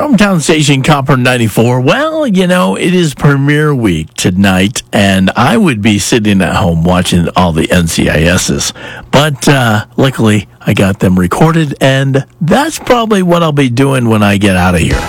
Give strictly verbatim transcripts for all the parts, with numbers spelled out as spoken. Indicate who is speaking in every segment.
Speaker 1: Your hometown station, Copper ninety-four. Well, you know, it is premiere week tonight, and I would be sitting at home watching all the N C I S's. But uh, luckily, I got them recorded, and that's probably what I'll be doing when I get out of here.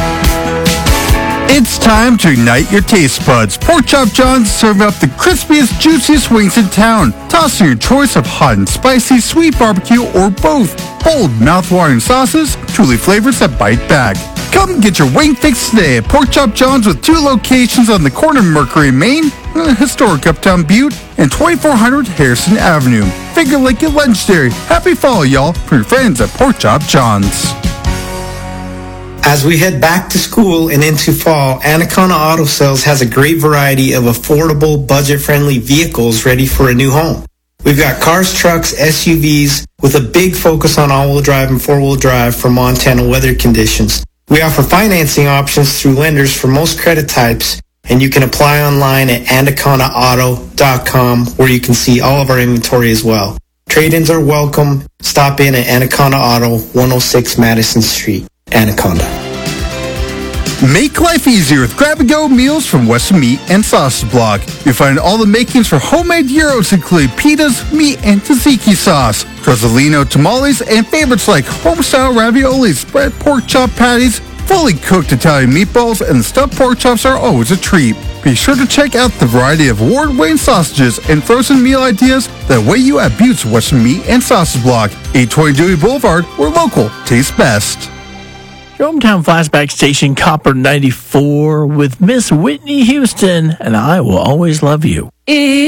Speaker 2: It's time to ignite your taste buds. Pork Chop John's serve up the crispiest, juiciest wings in town. Toss in your choice of hot and spicy, sweet barbecue, or both. Bold, mouth-watering sauces, truly flavors that bite back. Come get your wing fix today at Pork Chop John's with two locations on the corner of Mercury, Maine, historic Uptown Butte, and twenty-four hundred Harrison Avenue. Figure like your legendary. Happy fall, y'all, from your friends at Pork Chop John's.
Speaker 3: As we head back to school and into fall, Anaconda Auto Sales has a great variety of affordable, budget-friendly vehicles ready for a new home. We've got cars, trucks, S U Vs, with a big focus on all-wheel drive and four-wheel drive for Montana weather conditions. We offer financing options through lenders for most credit types, and you can apply online at anaconda auto dot com, where you can see all of our inventory as well. Trade-ins are welcome. Stop in at Anaconda Auto, one oh six Madison Street. Anaconda.
Speaker 2: Make life easier with grab-and-go meals from Western Meat and Sausage Block. You'll find all the makings for homemade gyros, including pitas, meat, and tzatziki sauce, Rosalino tamales, and favorites like home-style raviolis, spread pork chop patties, fully cooked Italian meatballs, and the stuffed pork chops are always a treat. Be sure to check out the variety of award-winning sausages and frozen meal ideas that await you at Butte's Western Meat and Sausage Block, eight twenty Dewey Boulevard, where local tastes best.
Speaker 1: Your hometown flashback station, Copper ninety-four, with Miss Whitney Houston, and I Will Always Love You.